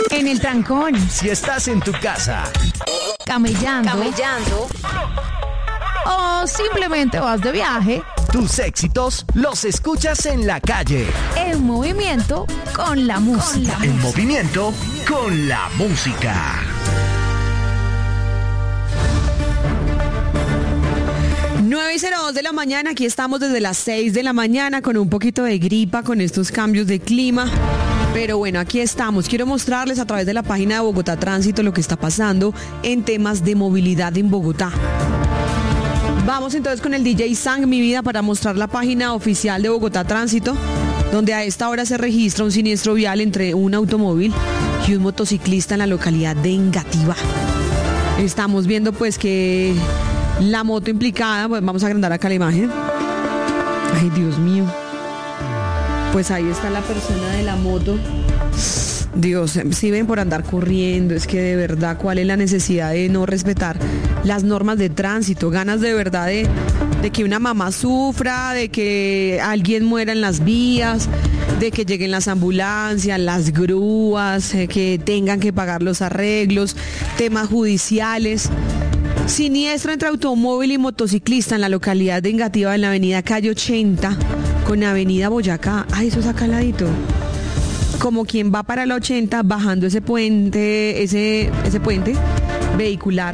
En el trancón. Si estás en tu casa. Camellando. O simplemente vas de viaje. Tus éxitos los escuchas en la calle. En movimiento con la música. En movimiento con la música. 9:02 de la mañana, aquí estamos desde las 6 de la mañana con un poquito de gripa, con estos cambios de clima. Pero bueno, aquí estamos. Quiero mostrarles a través de la página de Bogotá Tránsito lo que está pasando en temas de movilidad en Bogotá. Vamos entonces con el DJ Sang, mi vida, para mostrar la página oficial de Bogotá Tránsito, donde a esta hora se registra un siniestro vial entre un automóvil y un motociclista en la localidad de Engativá. Estamos viendo pues que la moto implicada, pues vamos a agrandar acá la imagen. Ay, Dios mío. Pues ahí está la persona de la moto. Dios, si ven por andar corriendo, es que de verdad, ¿cuál es la necesidad de no respetar las normas de tránsito? Ganas de verdad de que una mamá sufra, de que alguien muera en las vías, de que lleguen las ambulancias, las grúas, que tengan que pagar los arreglos, temas judiciales. Siniestro entre automóvil y motociclista en la localidad de Engativá, en la avenida Calle 80 con avenida Boyacá. Ay, eso es acá al ladito. Como quien va para la 80 bajando ese puente, ese puente vehicular.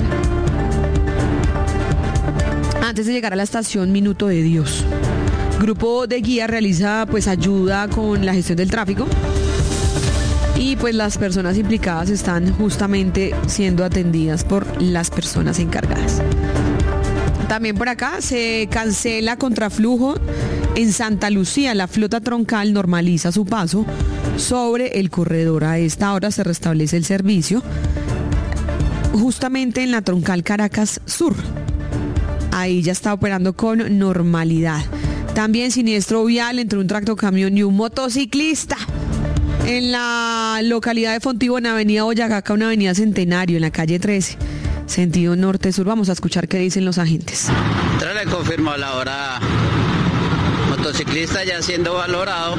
Antes de llegar a la estación Minuto de Dios. Grupo de guía realiza pues ayuda con la gestión del tráfico. Y pues las personas implicadas están justamente siendo atendidas por las personas encargadas. También por acá se cancela contraflujo en Santa Lucía. La flota troncal normaliza su paso sobre el corredor. A esta hora se restablece el servicio justamente en la troncal Caracas Sur. Ahí ya está operando con normalidad. También siniestro vial entre un tractocamión y un motociclista en la localidad de Fontibón, en avenida Boyacá, una avenida Centenario, en la calle 13, sentido norte-sur. Vamos a escuchar qué dicen los agentes. Le confirmó la hora, motociclista ya siendo valorado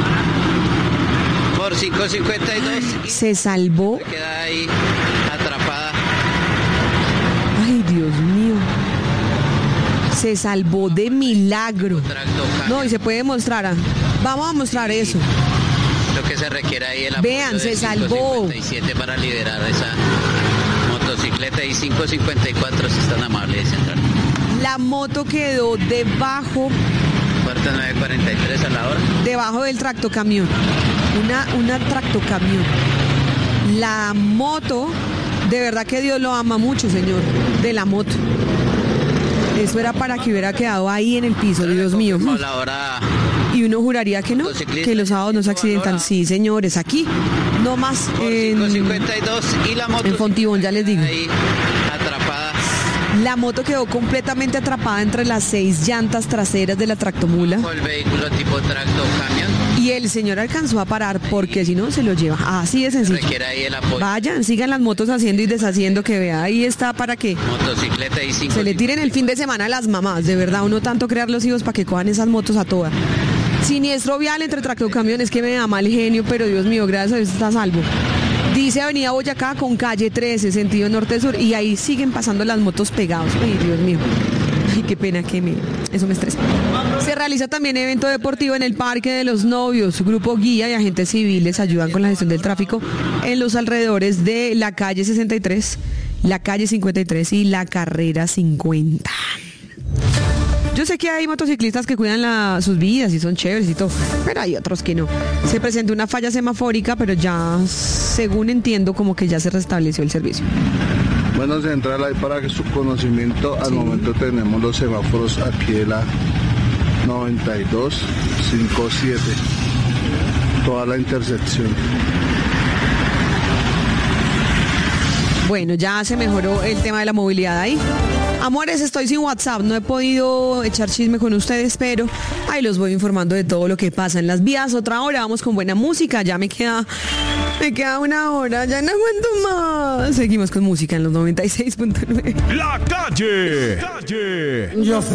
por 5.52. Se salvó. Se queda ahí atrapada. Ay, Dios mío. Se salvó de milagro. No, y se puede mostrar. Vamos a mostrar eso. Lo que se requiere ahí el apoyo. Vean, se salvó. 5.57 para liberar esa motocicleta y 5.54 si están amables de central. La moto quedó debajo. Puerta 9.43 a la hora. Debajo del tractocamión. Una tractocamión. La moto, de verdad que Dios lo ama mucho, señor, de la moto. Eso era para que hubiera quedado ahí en el piso, Dios mío. La hora. Y uno juraría que no, que los sábados no se accidentan. Sí, señores, aquí, no más en 5.52 y la moto en Fontibón, ya les digo. Ahí, atrapada. La moto quedó completamente atrapada entre las 6 llantas traseras de la tractomula. El vehículo tipo tracto camión. Y el señor alcanzó a parar porque si no se lo lleva. Así de sencillo. Requiere ahí el apoyo. Vayan, sigan las motos haciendo y deshaciendo, que vea, ahí está para que motocicleta y 5. Se le tiren el fin de semana a las mamás, de verdad, uno tanto crear los hijos para que cojan esas motos a todas. Siniestro vial entre tractocamiones, que me da mal genio, pero Dios mío, gracias a Dios está a salvo. Dice avenida Boyacá con calle 13, sentido norte-sur, y ahí siguen pasando las motos pegados. Ay, Dios mío. Ay, qué pena eso me estresa. Se realiza también evento deportivo en el Parque de los Novios. Grupo guía y agentes civiles ayudan con la gestión del tráfico en los alrededores de la calle 63, la calle 53 y la carrera 50. Yo sé que hay motociclistas que cuidan sus vidas y son chéveres y todo, pero hay otros que no. Se presentó una falla semafórica, pero ya, según entiendo, como que ya se restableció el servicio. Bueno, central, ahí para su conocimiento, al momento tenemos los semáforos aquí de la 9257, toda la intersección. Bueno, ya se mejoró el tema de la movilidad ahí. Amores, estoy sin WhatsApp, no he podido echar chisme con ustedes, pero ahí los voy informando de todo lo que pasa en las vías. Otra hora, vamos con buena música, ya me queda una hora, ya no aguanto más. Seguimos con música en los 96.9. La calle.